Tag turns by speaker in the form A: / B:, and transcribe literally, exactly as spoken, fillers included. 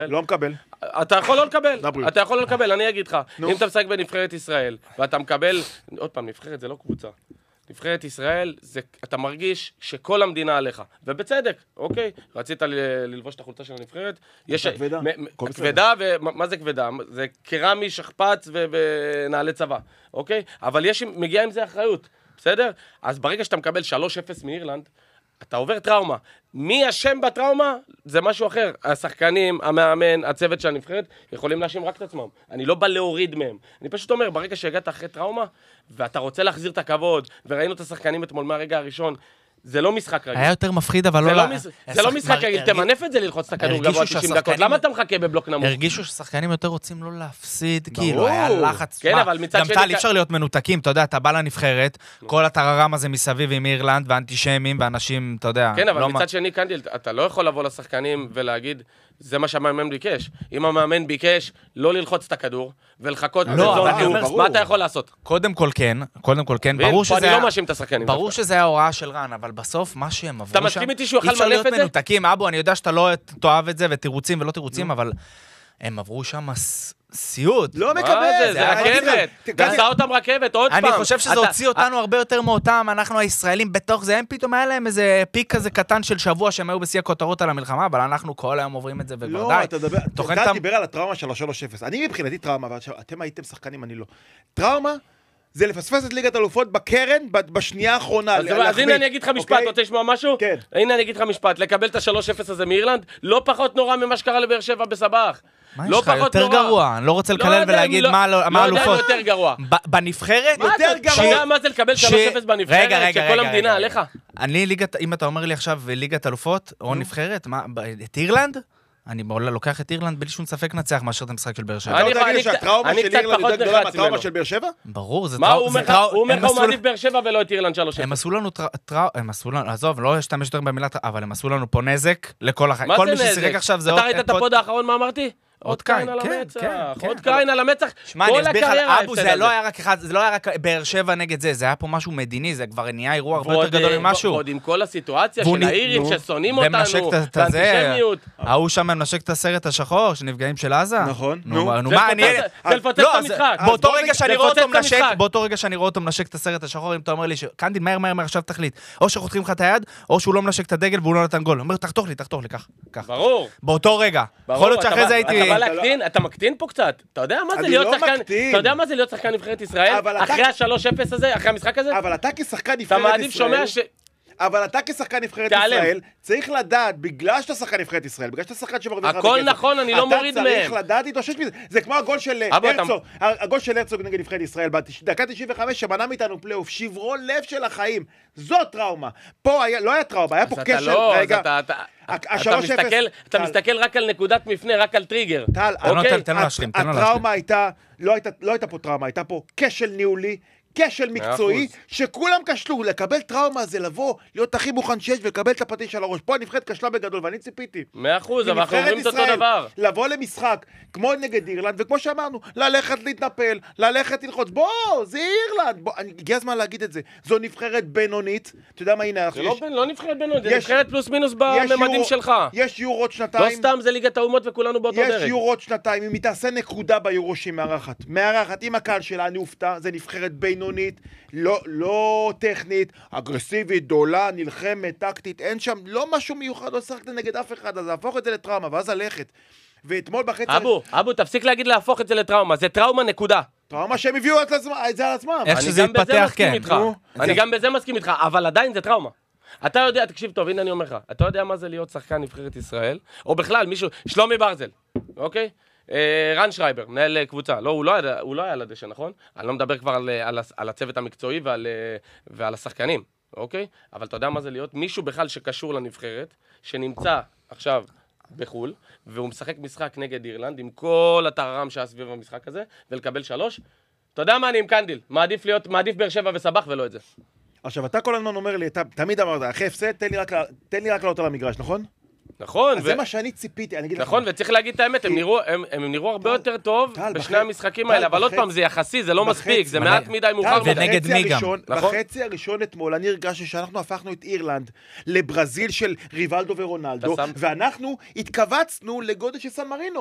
A: לא מקבל.
B: אתה יכול לא לקבל, אתה יכול לא לקבל, אני אגיד לך. אם אתה משחק בנבחרת ישראל, ואתה מקבל, עוד פעם, נבחרת זה לא קבוצה. נבחרת ישראל, אתה מרגיש שכל המדינה עליך, ובצדק, אוקיי? רצית ללבוש את החולצה של הנבחרת. יש
A: כבדה.
B: כבדה, ומה זה כבדה? זה קרמי, שכפ"ץ ונעלי צבא, אוקיי? אבל יש, מגיע עם זה אחריות, בסדר? אז ברגע שאתה מקבל שלוש אפס מאירלנד, אתה עובר טראומה. מי אשם בטראומה? זה משהו אחר. השחקנים, המאמן, הצוות של הנבחרת, יכולים להאשים רק את עצמם. אני לא בא להוריד מהם. אני פשוט אומר, ברגע שהגעת אחרי טראומה, ואתה רוצה להחזיר את הכבוד, וראינו את השחקנים אתמול מהרגע הראשון, זה לא משחק רגיל.
C: היה יותר מפחיד, אבל לא...
B: זה לא משחק רגיל, תמנף את זה ללחוץ את הכדור גבוה תשעים דקות. למה אתה מחכה בבלוק נמוך?
C: הרגישו ששחקנים יותר רוצים לא להפסיד, כאילו, היה לחץ.
B: כן, אבל מצד
C: שני... גם טל, אי אפשר להיות מנותקים, אתה יודע, אתה בא לנבחרת, כל הטררם הזה מסביב עם אירלנד, ואנטישמים, ואנשים, אתה יודע...
B: כן, אבל מצד שני, קנדיל, אתה לא יכול לבוא לשחקנים ולהגיד, זה מה שהמאמן ביקש. אם המאמן ביקש לא ללחוץ את הכדור ולחכות מה אתה יכול לעשות?
C: קודם כל כן, קודם כל כן, ברור שזה
B: אני לא מאשים את השחקנים.
C: ברור שזה היה הוראה של רן, אבל בסוף מה שהם עברו
B: שם, אתה מסכים איתי שהוא יוכל מלף את זה?
C: מנותקים, אבו, אני יודע שאתה לא תאהב את זה ותירוצים ולא תירוצים, אבל הם עברו שם סיוט.
A: לא מקבל.
B: זה רכבת. עשה אותם רכבת, עוד פעם.
C: אני חושב שזה הוציא אותנו הרבה יותר מאותם, אנחנו הישראלים בתוך זה, הם פתאום היה להם איזה פיק כזה קטן של שבוע שהם היו בשיא הכותרות על המלחמה, אבל אנחנו כל היום עוברים את זה וכבר די.
A: לא, אתה דבר, אתה דיבר על הטראומה של ה-שלוש אפס. אני מבחינתי טראומה, ואתם הייתם שחקנים, אני לא. טראומה זה לפספס את ליגת אלופות בקרן בשנייה האחרונה.
B: אז הנה אני אגיד לך משפט, רוצה לשמוע משהו?
A: כן.
B: הנה אני אגיד לך משפט, לקבל את ה-שלוש אפס הזה מאירלנד, לא פחות נורא ממה שקרה לבאר שבע בסבח.
C: מה יש לך? יותר גרוע. אני לא רוצה לקלל ולהגיד מה האלופות.
B: לא יודע יותר גרוע.
C: בנבחרת?
B: יותר גרוע. אתה יודע מה זה לקבל שלוש אפס בנבחרת? שכל המדינה עליך?
C: אני ליגת, אם אתה אומר לי עכשיו ליגת אלופות או נבחרת, את אירלנד? אני לוקח את אירלנד בלי שום ספק נצח מאשר את המשחק של באר שבע.
A: אתה רוצה להגיד שהטראומה של אירלנד יותר גדולה מהטראומה של באר שבע?
C: ברור, זה
B: טראומה. מה, הוא אומר לך הוא מעדיף באר שבע ולא את אירלנד שלוש אפס.
C: הם עשו לנו טראומה, הם עשו לנו, עזוב, לא אשתמש יותר במילה, אבל הם עשו לנו פה נזק לכל החיים.
B: מה זה נזק? אתה ראית את הפוד האחרון, מה אמרתי? עוד קין על המצח, עוד קין על המצח, כל הקריירה.
C: אבו, זה לא היה רק אחד, זה לא היה רק באר שבע נגד זה, זה היה פה משהו מדיני, זה כבר נהיה אירוע הרבה יותר גדול ממשהו.
B: ועוד עם כל הסיטואציה של האירים ששונאים אותנו, והאנטישמיות.
C: ההוא שם מנשק את הסרט השחור, שנפגעים של עזה.
A: נכון.
C: נו, מה, אני...
B: זה לפוצץ את המשחק.
C: באותו רגע שאני רואה אותו מנשק את הסרט השחור, אם אתה אומר לי, קנדיל, מהר, מהר, מהר, עכשיו תחליט. או שחותכים לך את היד, או שהוא לא מנשק את הדגל והוא לא נתן גול. אומר, תחתוך לי, תחתוך לי, כך.
B: ברור.
C: באותו רגע. יכול להיות שאחרי זה הייתי...
B: אתה בא להקטין, אתה מקטין פה קצת. אתה יודע מה זה להיות שחקן, אתה יודע מה זה להיות שחקן נבחרת ישראל אחרי ה-שלוש אפס הזה, אחרי המשחק הזה?
A: אבל אתה כשחקן נבחרת
B: ישראל, אתה מעדיף שומע ש...
A: אבל אתה כשחקן נבחרת ישראל, צריך לדעת, בגלל שאתה שחקן נבחרת ישראל, בגלל שאתה שחקן שמרוויח הרבה כסף,
B: הכל נכון, אני לא מוריד מהם.
A: אתה צריך לדעת להתאושש מזה. זה כמו הגול של הרצוג, הגול של הרצוג נגד נבחרת ישראל, בדקה תשעים וחמש שמנע מאיתנו פלייאוף, שברון לב של החיים. זו טראומה. פה לא היה טראומה, היה פה קשר, רגע.
B: אתה מסתכל רק על נקודת מפנה, רק על טריגר.
A: טל, הטראומה הייתה, לא הייתה פה טראומה, הייתה פה כשל ניהולי, כשל מקצועי, שכולם כשלו. לקבל טראומה זה לבוא, להיות הכי מוכן שיש ולקבל את הפטיש על הראש. פה הנבחרת כשלה בגדול, ואני ציפיתי.
B: מאה אחוז, אבל אנחנו אומרים את אותו דבר.
A: לבוא למשחק, כמו נגד אירלנד, וכמו שאמרנו, ללכת להתנפל, ללכת ללחוץ. בוא, זה אירלנד. הגיע הזמן להגיד את זה. זו נבחרת בינונית. אתה יודע מה, הנה,
B: זה לא נבחרת בינונית, זה נבחרת פלוס מינוס בממדים שלך.
A: יש יורות שנתיים.
B: לא סתם זה ליגת האומות וכולנו באותו דרג.
A: יש יורות שנתיים, אם היא תעשה נקודה ביורו שהיא מארחת. מארחת, עם הקהל שלה, אני אופתע, זה נבחרת בינונית, לא, לא טכנית, אגרסיבית, דולה, נלחמת, טקטית, אין שם, לא משהו מיוחד, לא שחקת נגד אף אחד, אז להפוך את זה לטראומה, ואז הלכת. ואתמול בחצי...
B: אבו, אבו, תפסיק להגיד להפוך את זה לטראומה, זה טראומה נקודה.
A: טראומה שהם הביאו את זה על עצמם.
C: איך שזה יתפתח, כן.
B: אני גם בזה מסכים איתך, אבל עדיין זה טראומה. אתה יודע, תקשיב טוב, הנה אני אומר לך, אתה יודע מה זה להיות שחקן נבחרת ישראל, או בכלל מישהו, שלומי ברזל, אוקיי? רן שרייבר, מנהל קבוצה, לא, הוא לא היה, הוא לא היה על הדשא, נכון? אני לא מדבר כבר על, על, על הצוות המקצועי ועל, ועל השחקנים, אוקיי? אבל אתה יודע מה זה להיות? מישהו בכלל שקשור לנבחרת, שנמצא עכשיו בחול, והוא משחק משחק נגד אירלנד, עם כל הטררם שהיה סביב המשחק הזה, ולקבל שלוש. אתה יודע מה, אני עם קנדיל, מעדיף להיות, מעדיף באר שבע וסבח ולא את זה.
A: עכשיו, אתה כל הזמן אומר לי, אתה תמיד אמרת, אחרי הפסד, תן לי רק, תן לי רק לעלות על המגרש, נכון?
B: נכון.
A: אז זה מה שאני ציפיתי, אני אגיד לך.
B: נכון, וצריך להגיד את האמת, הם נראו הרבה יותר טוב בשני המשחקים האלה, אבל עוד פעם, זה יחסי, זה לא מספיק, זה מעט מדי מאוחר.
C: ונגד מי גם.
A: בחצי הראשון אתמול, אני הרגשתי שאנחנו הפכנו את אירלנד לברזיל של ריבלדו ורונלדו, ואנחנו התכווצנו לגודל של סן מרינו.